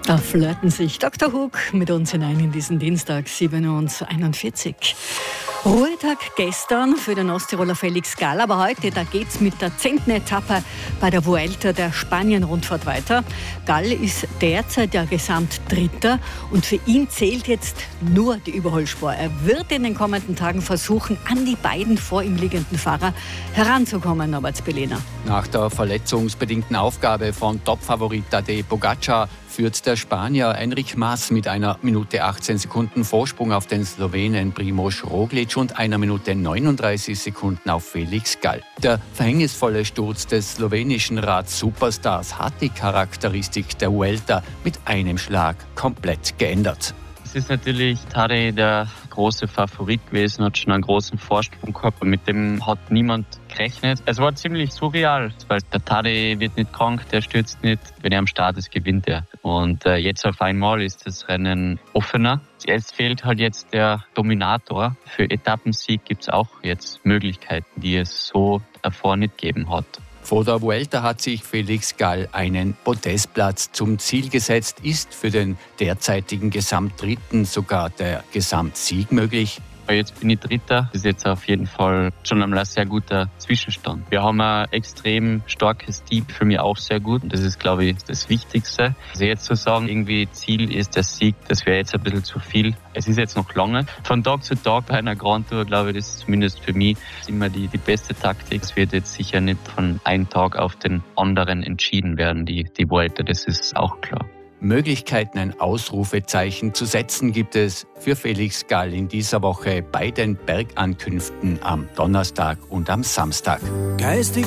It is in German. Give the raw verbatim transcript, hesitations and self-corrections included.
Da flirten sich Doktor Hook mit uns hinein in diesen Dienstag, sieben Uhr einundvierzig. Ruhetag gestern für den Osttiroler Felix Gall, aber heute, da geht's mit der zehnten Etappe bei der Vuelta der Spanien-Rundfahrt weiter. Gall ist derzeit ja Gesamtdritter und für ihn zählt jetzt nur die Überholspur. Er wird in den kommenden Tagen versuchen, an die beiden vor ihm liegenden Fahrer heranzukommen, Norbert Spelena. Nach der verletzungsbedingten Aufgabe von Topfavorit Tadej Pogacar führt der Spanier Enric Mas mit einer Minute achtzehn Sekunden Vorsprung auf den Slowenen Primož Roglič und einer Minute neununddreißig Sekunden auf Felix Gall. Der verhängnisvolle Sturz des slowenischen Rad-Superstars hat die Charakteristik der Vuelta mit einem Schlag komplett geändert. Es ist natürlich Tadej der große Favorit gewesen, hat schon einen großen Vorsprung gehabt und mit dem hat niemand gerechnet. Es war ziemlich surreal, weil der Tadej wird nicht krank, der stürzt nicht. Wenn er am Start ist, gewinnt er. Und äh, jetzt auf einmal ist das Rennen offener. Es fehlt halt jetzt der Dominator. Für Etappensieg gibt es auch jetzt Möglichkeiten, die es so davor nicht gegeben hat. Vor der Vuelta hat sich Felix Gall einen Podestplatz zum Ziel gesetzt. Ist für den derzeitigen Gesamtdritten sogar der Gesamtsieg möglich? Jetzt bin ich Dritter. Das ist jetzt auf jeden Fall schon einmal ein sehr guter Zwischenstand. Wir haben ein extrem starkes Team, für mich auch sehr gut. Das ist, glaube ich, das Wichtigste. Also jetzt zu sagen, irgendwie Ziel ist der Sieg, das wäre jetzt ein bisschen zu viel. Es ist jetzt noch lange. Von Tag zu Tag bei einer Grand Tour, glaube ich, das ist zumindest für mich immer die, die beste Taktik. Es wird jetzt sicher nicht von einem Tag auf den anderen entschieden werden, die, die Vuelta. Das ist auch klar. Möglichkeiten, ein Ausrufezeichen zu setzen, gibt es für Felix Gall in dieser Woche bei den Bergankünften am Donnerstag und am Samstag. Geistig